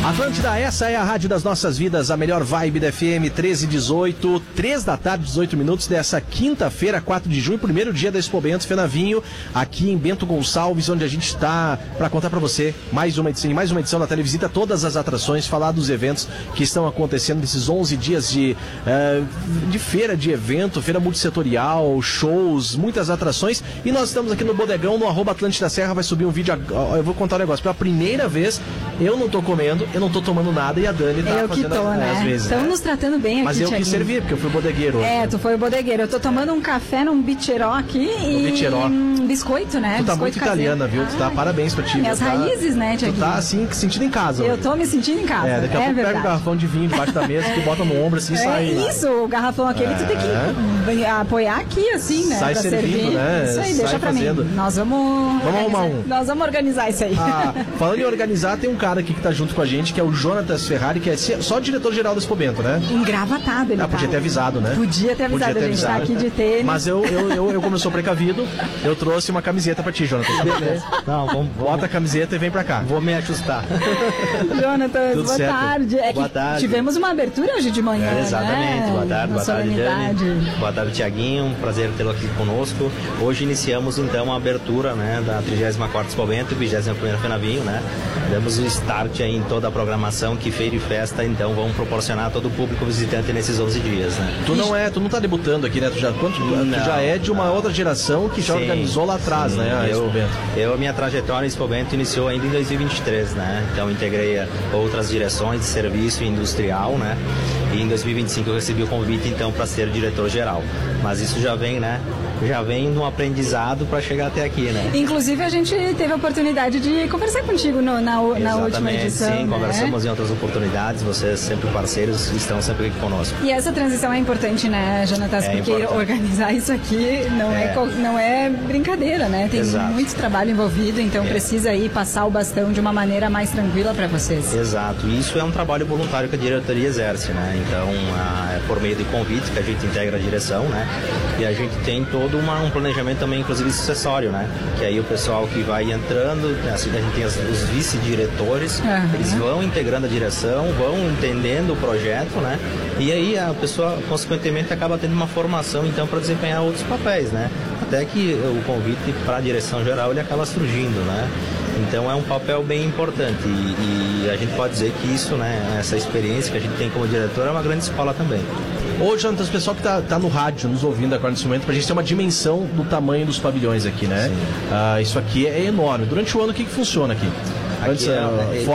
Atlântida, essa é a rádio das nossas vidas, a melhor vibe da FM 1318, 3 da tarde, 18 minutos dessa quinta-feira, 4 de junho, primeiro dia da Expo Bento Fenavinho, aqui em Bento Gonçalves, onde a gente está para contar para você mais uma edição da Televisita, todas as atrações, falar dos eventos que estão acontecendo nesses 11 dias de feira, de evento, feira multissetorial, shows, muitas atrações, e nós estamos aqui no Bodegão, no @Atlântida Serra, vai subir um vídeo, eu vou contar um negócio, pela primeira vez, eu não tô comendo, eu não tô tomando nada e a Dani tá fazendo às vezes. Estão nos tratando bem aqui, mas eu quis servir, porque eu fui bodegueiro. Tu foi o bodegueiro. Eu tô tomando um café num bicheró aqui e um biscoito, né? Tu tá biscoito muito caseiro. italiana, viu? Tu tá, parabéns pra ti. Minhas raízes, né, Tiaguinho? Tu tá assim, sentindo em casa. Eu tô me sentindo em casa, daqui a pouco verdade. pega um garrafão de vinho debaixo da mesa, tu bota no ombro assim e sai. Isso, o garrafão aquele tu tem que apoiar aqui, assim, né? Sai pra servindo, servir. né? Isso aí, sai deixa pra fazendo. mim. Nós vamos arrumar um. Nós vamos organizar isso aí. Falando em organizar, tem um cara aqui que tá junto com a gente, que é o Jonatas Ferrari, que é só diretor-geral da Expo Bento, né? Engravatado, ele podia ter avisado, né? Podia ter avisado, a gente tá aqui de tênis. Mas eu como eu sou precavido, eu trouxe uma camiseta pra ti, Jonatas. Beleza. Não, bota a camiseta e vem pra cá. Vou me ajustar. Jonatas, Tudo boa certo. tarde. Boa tarde. Tivemos uma abertura hoje de manhã, exatamente. né? Boa tarde, Dani. Boa tarde, Tiaguinho. Um prazer tê-lo aqui conosco. Hoje iniciamos, então, a abertura, né, da 34ª Expo Bento e 21ª Fenavinho, né? Damos o start aí em toda a programação que feira e festa, então, vão proporcionar a todo o público visitante nesses 11 dias, né? Tu não tá debutando aqui, né? Tu já é de uma outra geração que já organizou lá atrás, né? A minha trajetória em Expo Bento iniciou ainda em 2023, né? Então, integrei outras direções de serviço industrial, né? E em 2025 eu recebi o convite, então, para ser diretor-geral. Mas isso já vem, né? Já vem de um aprendizado para chegar até aqui, né? Inclusive, a gente teve a oportunidade de conversar contigo na última edição. Sim, né? Conversamos em outras oportunidades, vocês sempre parceiros, estão sempre aqui conosco. E essa transição é importante, né, Jonatas? Porque importante. Organizar isso aqui não é brincadeira, né? Tem muito trabalho envolvido, então precisa aí passar o bastão de uma maneira mais tranquila para vocês. Exato, e isso é um trabalho voluntário que a diretoria exerce, né? Então, é por meio de convite que a gente integra a direção, né? E a gente tem todo um planejamento também, inclusive sucessório, né? Que aí o pessoal que vai entrando, assim, a gente tem os vice-diretores, eles vão integrando a direção, vão entendendo o projeto, né? E aí a pessoa, consequentemente, acaba tendo uma formação, então, para desempenhar outros papéis, né? Até que o convite para a direção geral, ele acaba surgindo, né? Então é um papel bem importante e a gente pode dizer que isso, né, essa experiência que a gente tem como diretor é uma grande escola também. Ô, Jonatas, o pessoal que tá no rádio, nos ouvindo agora nesse momento, pra gente ter uma dimensão do tamanho dos pavilhões aqui, né? Isso aqui é enorme. Durante o ano, o que funciona aqui? Aqui